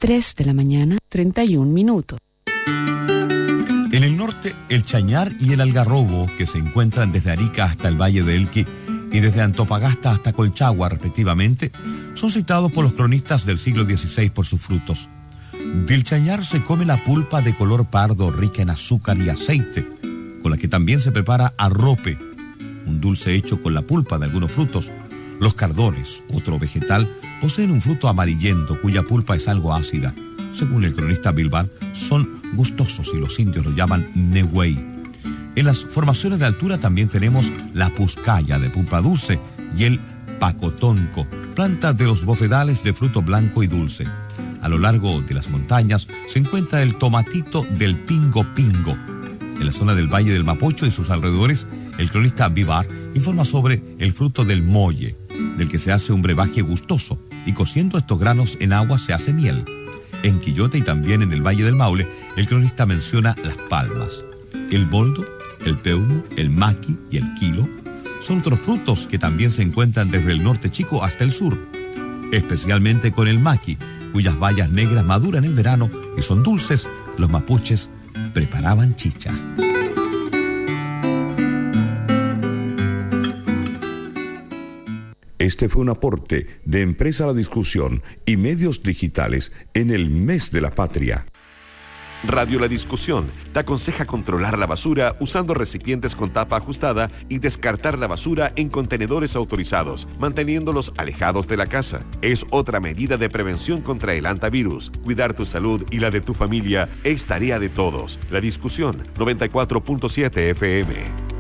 3:31 a.m. En el norte, el Chañar y el Algarrobo, que se encuentran desde Arica hasta el Valle de Elqui y desde Antofagasta hasta Colchagua, respectivamente, son citados por los cronistas del siglo XVI por sus frutos. Del Chañar se come la pulpa de color pardo rica en azúcar y aceite, con la que también se prepara arrope, un dulce hecho con la pulpa de algunos frutos. Los cardones, otro vegetal, poseen un fruto amarillento cuya pulpa es algo ácida. Según el cronista Bilbán, son gustosos y los indios lo llaman negüey. En las formaciones de altura también tenemos la puscaya de pulpa dulce y el pacotonco, planta de los bofedales de fruto blanco y dulce. A lo largo de las montañas se encuentra el tomatito del pingo pingo. En la zona del Valle del Mapocho y sus alrededores, el cronista Vivar informa sobre el fruto del molle, del que se hace un brebaje gustoso, y cociendo estos granos en agua se hace miel. En Quillota y también en el Valle del Maule, el cronista menciona las palmas. El boldo, el peumo, el maqui y el quilo son otros frutos que también se encuentran desde el norte chico hasta el sur, especialmente con el maqui, cuyas bayas negras maduran en verano y son dulces. Los mapuches preparaban chicha. Este fue un aporte de Empresa La Discusión y Medios Digitales en el Mes de la Patria. Radio La Discusión te aconseja controlar la basura usando recipientes con tapa ajustada y descartar la basura en contenedores autorizados, manteniéndolos alejados de la casa. Es otra medida de prevención contra el hantavirus. Cuidar tu salud y la de tu familia es tarea de todos. La Discusión, 94.7 FM.